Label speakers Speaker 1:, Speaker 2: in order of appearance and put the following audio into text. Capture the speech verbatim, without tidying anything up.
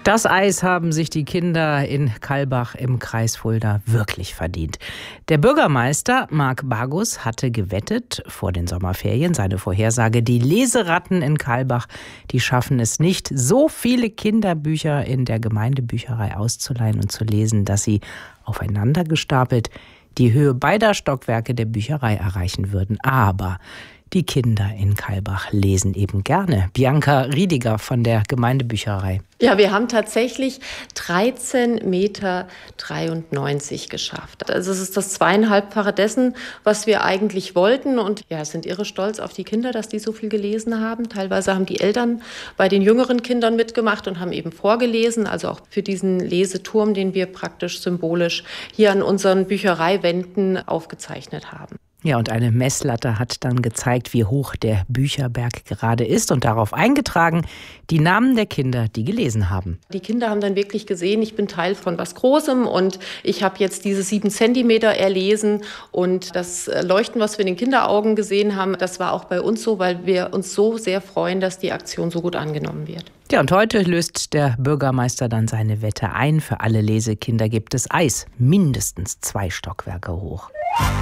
Speaker 1: Das Eis haben sich die Kinder in Kallbach im Kreis Fulda wirklich verdient. Der Bürgermeister Marc Bagus hatte gewettet vor den Sommerferien, seine Vorhersage, die Leseratten in Kallbach, die schaffen es nicht, so viele Kinderbücher in der Gemeindebücherei auszuleihen und zu lesen, dass sie aufeinander gestapelt die Höhe beider Stockwerke der Bücherei erreichen würden. Aber die Kinder in Kallbach lesen eben gerne. Bianca Riediger von der Gemeindebücherei.
Speaker 2: Ja, wir haben tatsächlich dreizehn Meter dreiundneunzig geschafft. Also es ist das zweieinhalbfache dessen, was wir eigentlich wollten. Und ja, sind irre stolz auf die Kinder, dass die so viel gelesen haben. Teilweise haben die Eltern bei den jüngeren Kindern mitgemacht und haben eben vorgelesen. Also auch für diesen Leseturm, den wir praktisch symbolisch hier an unseren Büchereiwänden aufgezeichnet haben.
Speaker 1: Ja, und eine Messlatte hat dann gezeigt, wie hoch der Bücherberg gerade ist und darauf eingetragen, die Namen der Kinder, die gelesen haben.
Speaker 2: Die Kinder haben dann wirklich gesehen, ich bin Teil von was Großem und ich habe jetzt diese sieben Zentimeter erlesen und das Leuchten, was wir in den Kinderaugen gesehen haben, das war auch bei uns so, weil wir uns so sehr freuen, dass die Aktion so gut angenommen wird.
Speaker 1: Ja, und heute löst der Bürgermeister dann seine Wette ein. Für alle Lesekinder gibt es Eis, mindestens zwei Stockwerke hoch.